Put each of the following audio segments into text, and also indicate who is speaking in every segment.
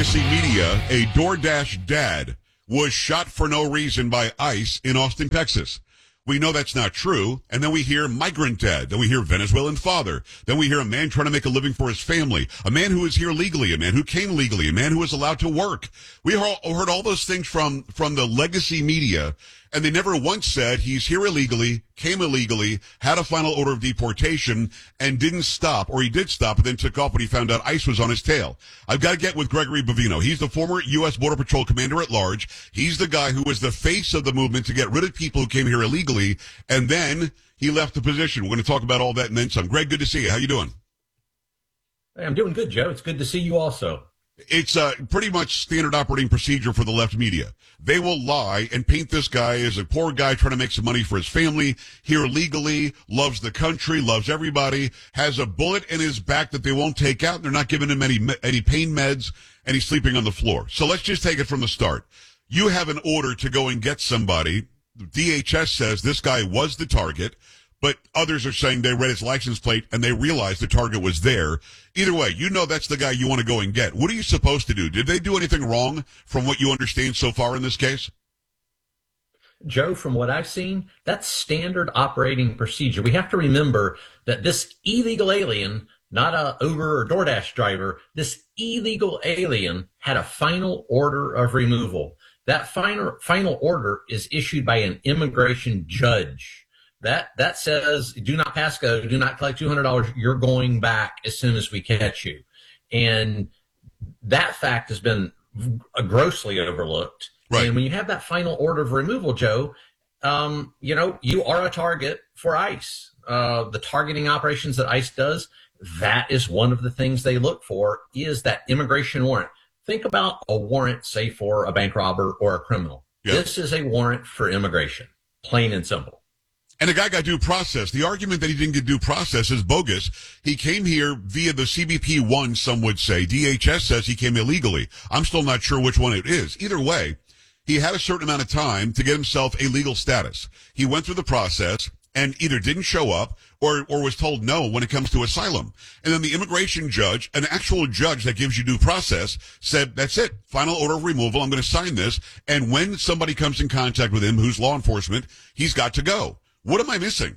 Speaker 1: legacy media, a DoorDash dad was shot for no reason by ICE in Austin, Texas. We know that's not true. And then we hear migrant dad. Then we hear Venezuelan father. Then we hear a man trying to make a living for his family. A man who is here legally. A man who came legally. A man who is allowed to work. We heard all those things from the legacy media. And they never once said he's here illegally, came illegally, had a final order of deportation, and didn't stop, or he did stop, and then took off when he found out ICE was on his tail. I've got to get with Gregory Bavino. He's the former U.S. Border Patrol Commander at Large. He's the guy who was the face of the movement to get rid of people who came here illegally, and then he left the position. We're going to talk about all that and then some. Greg, good to see you. How you doing?
Speaker 2: Hey, I'm doing good, Joe. It's good to see you also.
Speaker 1: It's pretty much standard operating procedure for the left media. They will lie and paint this guy as a poor guy trying to make some money for his family, here legally, loves the country, loves everybody, has a bullet in his back that they won't take out, and they're not giving him any pain meds, and he's sleeping on the floor. So let's just take it from the start. You have an order to go and get somebody. DHS says this guy was the target, but others are saying they read his license plate and they realized the target was there. Either way, you know that's the guy you want to go and get. What are you supposed to do? Did they do anything wrong from what you understand so far in this case?
Speaker 2: Joe, from what I've seen, that's standard operating procedure. We have to remember that this illegal alien, not a Uber or DoorDash driver, this illegal alien had a final order of removal. That final order is issued by an immigration judge. That says, do not pass go, do not collect $200. You're going back as soon as we catch you. And that fact has been grossly overlooked.
Speaker 1: Right.
Speaker 2: And when you have that final order of removal, Joe, you are a target for ICE. The targeting operations that ICE does, that is one of the things they look for is that immigration warrant. Think about a warrant, say, for a bank robber or a criminal. Yep. This is a warrant for immigration, plain and simple.
Speaker 1: And the guy got due process. The argument that he didn't get due process is bogus. He came here via the CBP-1, some would say. DHS says he came illegally. I'm still not sure which one it is. Either way, he had a certain amount of time to get himself a legal status. He went through the process and either didn't show up or was told no when it comes to asylum. And then the immigration judge, an actual judge that gives you due process, said, that's it. Final order of removal. I'm going to sign this. And when somebody comes in contact with him who's law enforcement, he's got to go. What am I missing?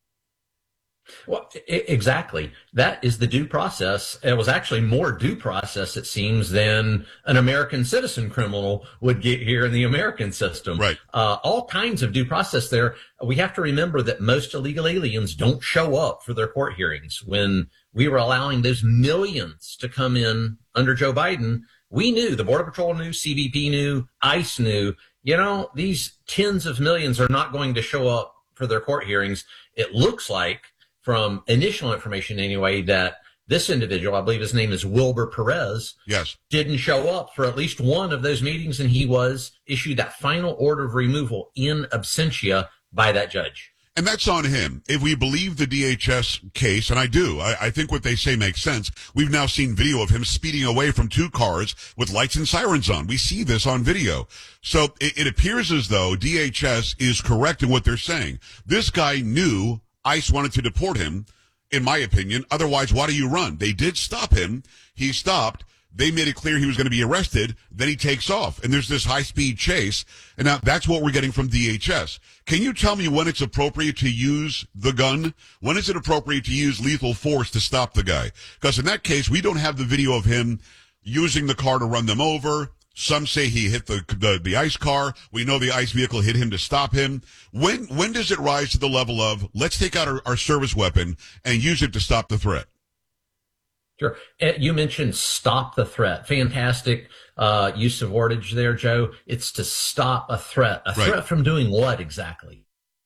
Speaker 2: Well, exactly. That is the due process. It was actually more due process, it seems, than an American citizen criminal would get here in the American system.
Speaker 1: Right.
Speaker 2: All kinds of due process there. We have to remember that most illegal aliens don't show up for their court hearings. When we were allowing those millions to come in under Joe Biden, we knew, the Border Patrol knew, CBP knew, ICE knew, these tens of millions are not going to show up for their court hearings. It looks like, from initial information anyway, that this individual, I believe his name is Wilber Perez,
Speaker 1: yes,
Speaker 2: didn't show up for at least one of those meetings, and he was issued that final order of removal in absentia by that judge.
Speaker 1: And that's on him. If we believe the DHS case, and I do, I think what they say makes sense. We've now seen video of him speeding away from two cars with lights and sirens on. We see this on video. So it appears as though DHS is correct in what they're saying. This guy knew ICE wanted to deport him, in my opinion. Otherwise, why do you run? They did stop him. He stopped. They made it clear he was going to be arrested. Then he takes off, and there's this high-speed chase. And now that's what we're getting from DHS. Can you tell me when it's appropriate to use the gun? When is it appropriate to use lethal force to stop the guy? Because in that case, we don't have the video of him using the car to run them over. Some say he hit the ICE car. We know the ICE vehicle hit him to stop him. When does it rise to the level of, let's take out our service weapon and use it to stop the threat?
Speaker 2: Sure. You mentioned stop the threat. Fantastic use of wordage there, Joe. It's to stop a threat. A threat from doing what exactly?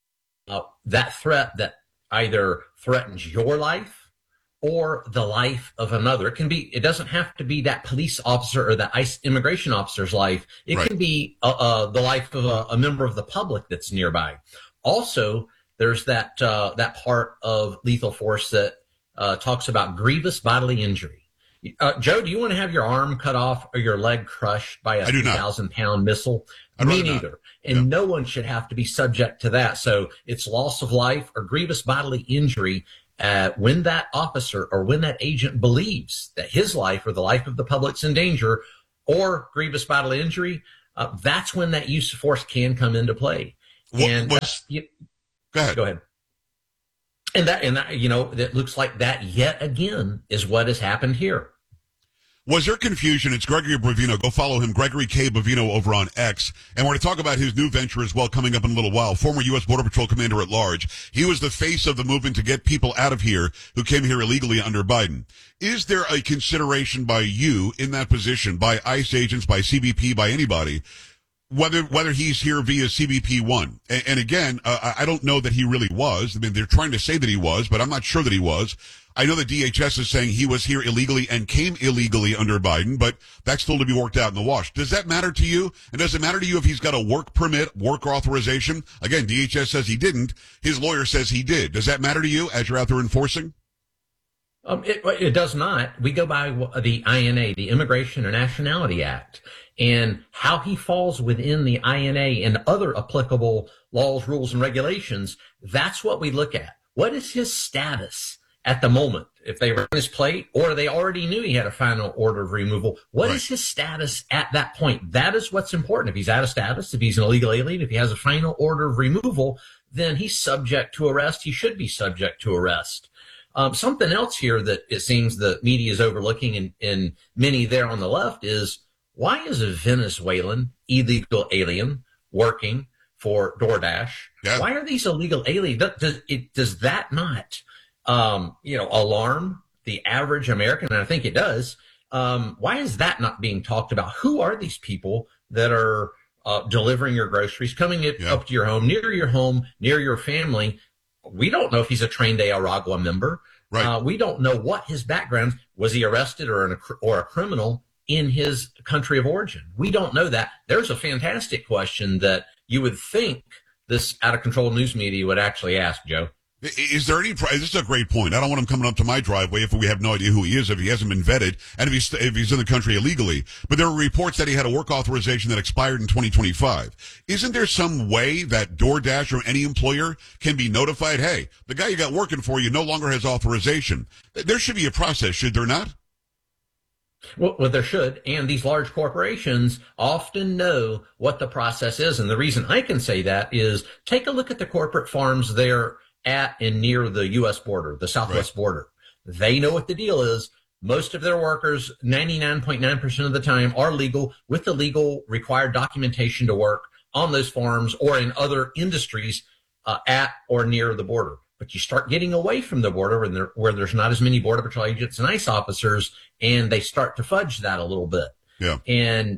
Speaker 2: That threat that either threatens your life or the life of another. It doesn't have to be that police officer or that ICE immigration officer's life. It can be the life of a member of the public that's nearby. Also, there's that part of lethal force that talks about grievous bodily injury. Joe, do you want to have your arm cut off or your leg crushed by a 2,000-pound missile? Me neither. And no one should have to be subject to that. So it's loss of life or grievous bodily injury when that officer or when that agent believes that his life or the life of the public's in danger, or grievous bodily injury, that's when that use of force can come into play.
Speaker 1: Go ahead.
Speaker 2: Go ahead. And that, it looks like that yet again is what has happened here.
Speaker 1: Was there confusion? It's Gregory Bovino. Go follow him, Gregory K. Bovino over on X. And we're going to talk about his new venture as well coming up in a little while. Former U.S. Border Patrol Commander at Large. He was the face of the movement to get people out of here who came here illegally under Biden. Is there a consideration by you in that position, by ICE agents, by CBP, by anybody, whether he's here via CBP-1? And again, I don't know that he really was. I mean, they're trying to say that he was, but I'm not sure that he was. I know that DHS is saying he was here illegally and came illegally under Biden, but that's still to be worked out in the wash. Does that matter to you? And does it matter to you if he's got a work permit, work authorization? Again, DHS says he didn't. His lawyer says he did. Does that matter to you as you're out there enforcing?
Speaker 2: It does not. We go by the INA, the Immigration and Nationality Act, and how he falls within the INA and other applicable laws, rules, and regulations. That's what we look at. What is his status at the moment? If they ran his plate or they already knew he had a final order of removal, what is his status at that point? That is what's important. If he's out of status, if he's an illegal alien, if he has a final order of removal, then he's subject to arrest. He should be subject to arrest. Something else here that it seems the media is overlooking, and many there on the left, is why is a Venezuelan illegal alien working for DoorDash? Yeah. Why are these illegal aliens? Does that not alarm the average American? And I think it does. Why is that not being talked about? Who are these people that are delivering your groceries, coming up to your home, near your family? We don't know if he's a trained Aragua member. Right. We don't know what his background. Was he arrested or a criminal in his country of origin? We don't know that. There's a fantastic question that you would think this out-of-control news media would actually ask, Joe.
Speaker 1: Is there any? This is a great point. I don't want him coming up to my driveway if we have no idea who he is, if he hasn't been vetted, and if he's in the country illegally. But there are reports that he had a work authorization that expired in 2025. Isn't there some way that DoorDash or any employer can be notified? Hey, the guy you got working for you no longer has authorization. There should be a process, should there not?
Speaker 2: Well, there should, and these large corporations often know what the process is. And the reason I can say that is take a look at the corporate farms there at and near the U.S. border, the southwest border. They know what the deal is. Most of their workers, 99.9% of the time, are legal with the legal required documentation to work on those farms or in other industries at or near the border. But you start getting away from the border where there's not as many Border Patrol agents and ICE officers, and they start to fudge that a little bit. Yeah. And,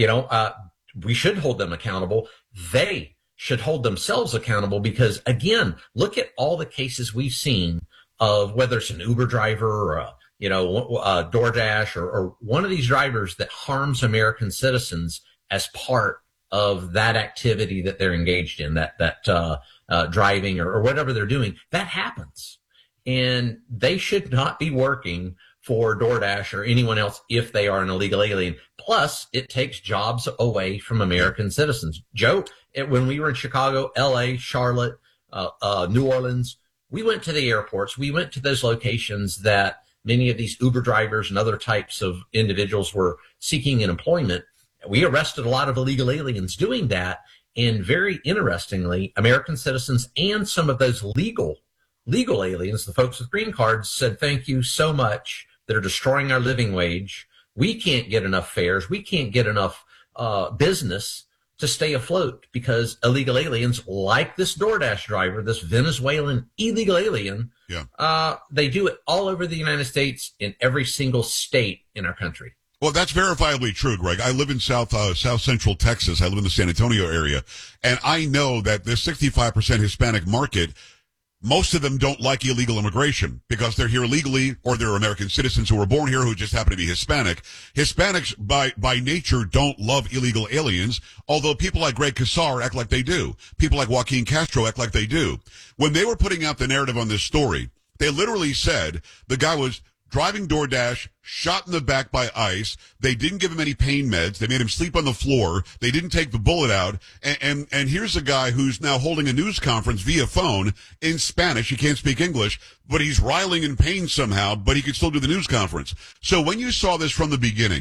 Speaker 2: we should hold them accountable. They should hold themselves accountable because, again, look at all the cases we've seen of whether it's an Uber driver or a DoorDash or one of these drivers that harms American citizens as part of that activity that they're engaged in, that driving or whatever they're doing. That happens. And they should not be working for DoorDash or anyone else if they are an illegal alien. Plus, it takes jobs away from American citizens. Joe, when we were in Chicago, L.A., Charlotte, New Orleans, we went to the airports. We went to those locations that many of these Uber drivers and other types of individuals were seeking an employment. We arrested a lot of illegal aliens doing that. And very interestingly, American citizens and some of those legal aliens, the folks with green cards, said, thank you so much. They're destroying our living wage. We can't get enough fares. We can't get enough business to stay afloat because illegal aliens like this DoorDash driver, this Venezuelan illegal alien, they do it all over the United States in every single state in our country.
Speaker 1: Well, that's verifiably true, Greg. I live in South Central Texas. I live in the San Antonio area, and I know that this 65% Hispanic market, most of them don't like illegal immigration because they're here illegally or they're American citizens who were born here who just happen to be Hispanic. Hispanics by nature don't love illegal aliens, although people like Greg Casar act like they do. People like Joaquin Castro act like they do. When they were putting out the narrative on this story, they literally said the guy was driving DoorDash, shot in the back by ICE. They didn't give him any pain meds. They made him sleep on the floor. They didn't take the bullet out. And here's a guy who's now holding a news conference via phone in Spanish. He can't speak English, but he's writhing in pain somehow, but he could still do the news conference. So when you saw this from the beginning,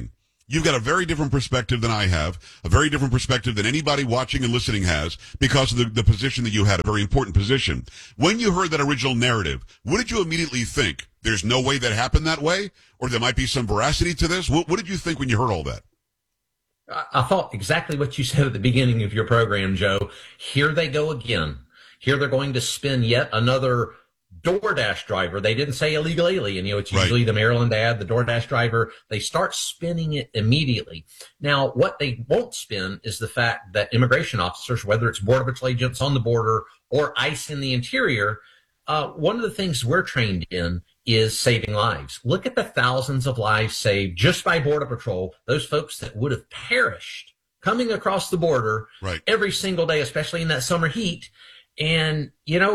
Speaker 1: You've got a very different perspective than I have, a very different perspective than anybody watching and listening has because of the position that you had, a very important position. When you heard that original narrative, what did you immediately think? There's no way that happened that way? Or there might be some veracity to this? What did you think when you heard all that?
Speaker 2: I thought exactly what you said at the beginning of your program, Joe. Here they go again. Here they're going to spin yet another DoorDash driver. They didn't say illegal alien. It's usually the Maryland ad, the DoorDash driver. They start spinning it immediately. Now, what they won't spin is the fact that immigration officers, whether it's Border Patrol agents on the border or ICE in the interior, one of the things we're trained in is saving lives. Look at the thousands of lives saved just by Border Patrol, those folks that would have perished coming across the border every single day, especially in that summer heat. And,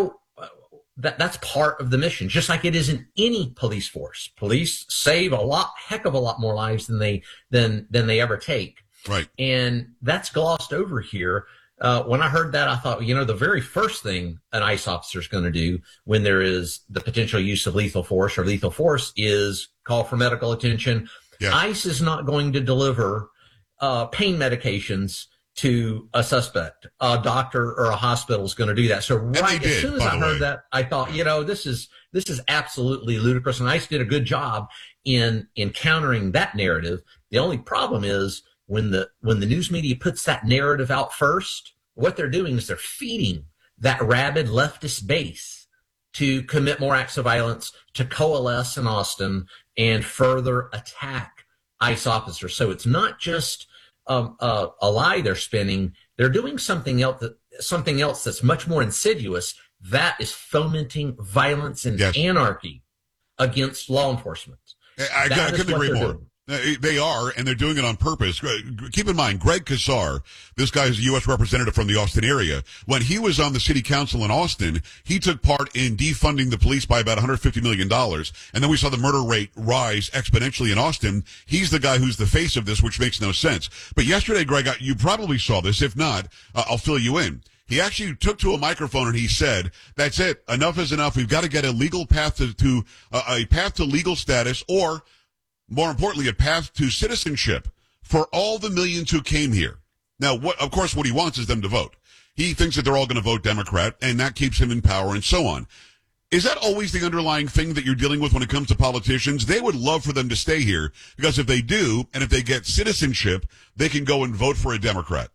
Speaker 2: that's part of the mission, just like it is in any police force. Police save heck of a lot more lives than they ever take.
Speaker 1: Right.
Speaker 2: And that's glossed over here. When I heard that, I thought, the very first thing an ICE officer is going to do when there is the potential use of lethal force is call for medical attention. Yeah. ICE is not going to deliver pain medications to a suspect. A doctor or a hospital is going to do that. So as soon as I heard that, I thought, this is absolutely ludicrous. And ICE did a good job in countering that narrative. The only problem is when the news media puts that narrative out first, what they're doing is they're feeding that rabid leftist base to commit more acts of violence, to coalesce in Austin and further attack ICE officers. So it's not just a lie they're spinning. They're doing something else that's much more insidious. That is fomenting violence and anarchy against law enforcement.
Speaker 1: I couldn't agree more. They are, and they're doing it on purpose. Keep in mind, Greg Casar, this guy is a U.S. representative from the Austin area. When he was on the city council in Austin, he took part in defunding the police by about $150 million. And then we saw the murder rate rise exponentially in Austin. He's the guy who's the face of this, which makes no sense. But yesterday, Greg, you probably saw this. If not, I'll fill you in. He actually took to a microphone and he said, that's it. Enough is enough. We've got to get a legal path to a path to legal status, or more importantly, a path to citizenship for all the millions who came here. Now, of course, what he wants is them to vote. He thinks that they're all going to vote Democrat, and that keeps him in power and so on. Is that always the underlying thing that you're dealing with when it comes to politicians? They would love for them to stay here because if they do, and if they get citizenship, they can go and vote for a Democrat.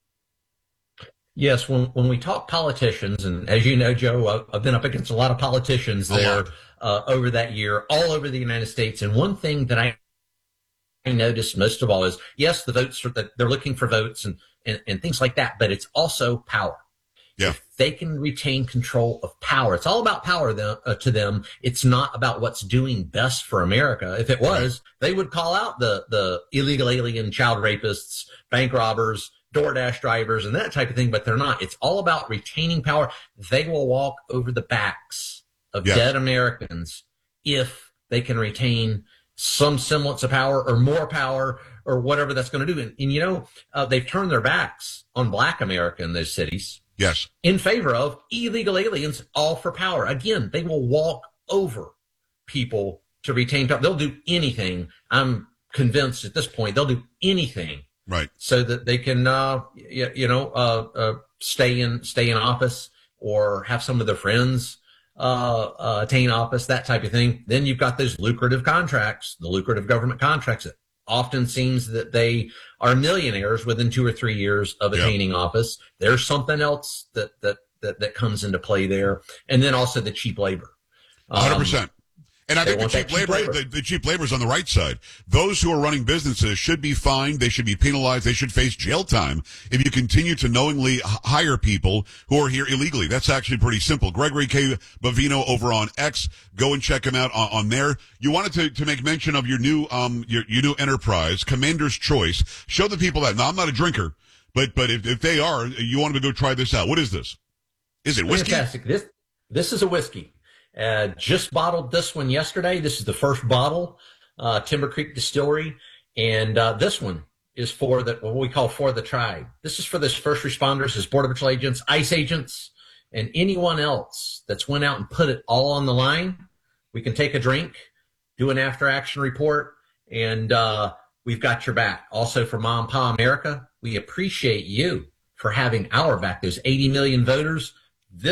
Speaker 2: Yes, when we talk politicians, and as you know, Joe, I've been up against a lot of politicians there over that year, all over the United States. And one thing that I noticed most of all is, yes, the votes, they're looking for votes and things like that, but it's also power. Yeah. If they can retain control of power, it's all about power to them. It's not about what's doing best for America. If it was, they would call out the illegal alien, child rapists, bank robbers, DoorDash drivers, and that type of thing, but they're not. It's all about retaining power. They will walk over the backs of dead Americans if they can retain some semblance of power or more power or whatever that's going to do. And they've turned their backs on Black America in those cities.
Speaker 1: Yes.
Speaker 2: In favor of illegal aliens, all for power. Again, they will walk over people to retain power. They'll do anything. I'm convinced at this point they'll do anything.
Speaker 1: Right.
Speaker 2: So that they can, stay in office or have some of their friends attain office, that type of thing. Then you've got those lucrative contracts, the lucrative government contracts. It often seems that they are millionaires within 2 or 3 years of attaining office. There's something else that comes into play there. And then also the cheap labor.
Speaker 1: 100%. And I think the cheap labor is on the right side. Those who are running businesses should be fined. They should be penalized. They should face jail time if you continue to knowingly hire people who are here illegally. That's actually pretty simple. Gregory K. Bavino over on X. Go and check him out on there. You wanted to make mention of your new enterprise, Commander's Choice. Show the people that. Now, I'm not a drinker, but if they are, you want them to go try this out. What is this? Is it whiskey?
Speaker 2: Fantastic. This is a whiskey. Just bottled this one yesterday. This is the first bottle, Timber Creek Distillery. And this one is for what we call for the tribe. This is for the first responders, as Border Patrol agents, ICE agents, and anyone else that's went out and put it all on the line. We can take a drink, do an after-action report, and we've got your back. Also for Mom and Pa America, we appreciate you for having our back. Those 80 million voters